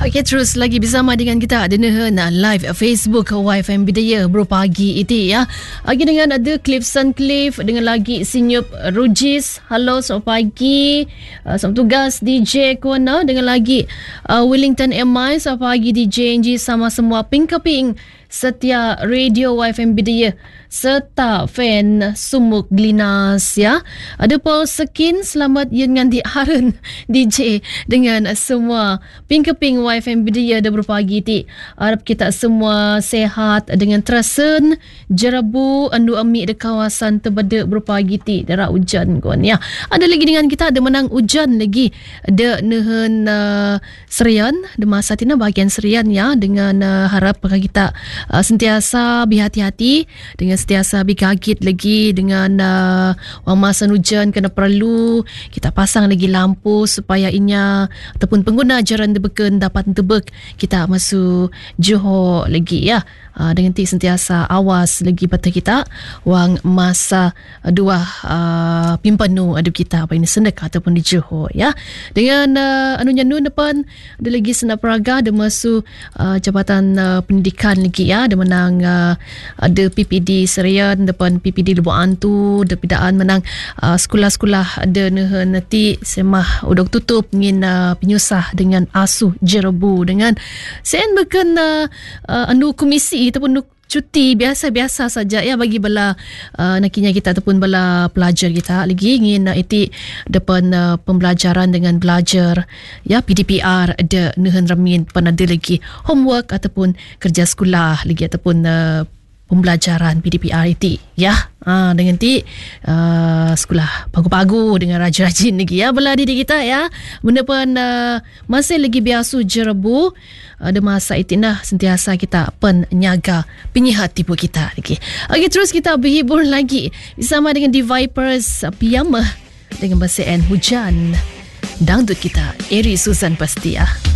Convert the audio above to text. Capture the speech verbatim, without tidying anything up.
Okey, terus lagi bersama dengan kita ada Nehan live Facebook Y F M Bidayah bro pagi itu ya. Lagi dengan ada Cliff Sun Cliff dengan lagi Sinyup Rujis. Halo, selamat pagi. Uh, selamat tugas D J Kona dengan lagi uh, Wellington M I. Selamat pagi D J N G sama semua ping-keping setia radio Y F M Bidayah serta fan Sumuk Glinas ya. Ada Paul Sekin, selamat dengan di Harun D J dengan semua ping-keping Y F M Bidayah dah berpagi ti. Harap kita semua sehat dengan terasen jerabu andu amik di kawasan terbeda berpagi ti darat hujan kon ya. Ada lagi dengan kita ada menang hujan lagi ada nehen uh, Serian di masa tina bahagian Serian ya, dengan uh, harap kita uh, sentiasa berhati-hati dengan sentiasa berkagit lagi dengan uh, wang masa hujan kena perlu kita pasang lagi lampu supaya inya ataupun pengguna jalan debeken dapat tebek kita masuk Johor lagi ya. Uh, dengan ti sentiasa awas lagi pada kita wang masa uh, dua uh, pimpanu ada kita apa ini Sendak ataupun di Johor ya. Dengan uh, anunya nun depan ada lagi Sendak Peraga ada masuk uh, Jabatan uh, Pendidikan lagi ya, ada menang uh, ada P P D Serian depan P P D Lubuk Antu, ada pidaan menang uh, sekolah-sekolah ada nehen nanti semah udah tutup ngin uh, penyusah dengan asuh jerebu dengan sen beken uh, uh, anu komisi ataupun cuti biasa-biasa saja ya bagi bala uh, nakinya kita ataupun bala pelajar kita lagi ingin uh, iti depan uh, pembelajaran dengan belajar ya P D P R ada nehen ramin pan ada lagi homework ataupun kerja sekolah lagi ataupun uh, pembelajaran P D P R itu ya. Ha, dengan ti uh, sekolah pagu-pagu dengan rajin-rajin lagi ya bela diri kita ya. Benda pun uh, masih lagi biasa jerebu ada uh, masa itu nah sentiasa kita penyaga penyihat tipu kita lagi. Okey, terus kita berhibur lagi bersama dengan The Vipers Piyama dengan bahasa N hujan dangdut kita Eri Susan pasti ya.